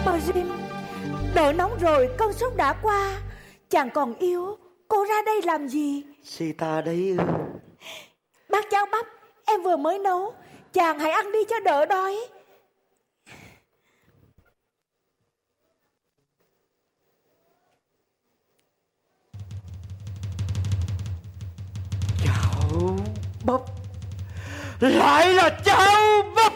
Bà Jim, đợi nóng rồi, cơn sốt đã qua. Chàng còn yêu, cô ra đây làm gì? Sita đấy. Bát cháo bắp em vừa mới nấu, chàng hãy ăn đi cho đỡ đói. Cháo bắp, lại là cháo bắp.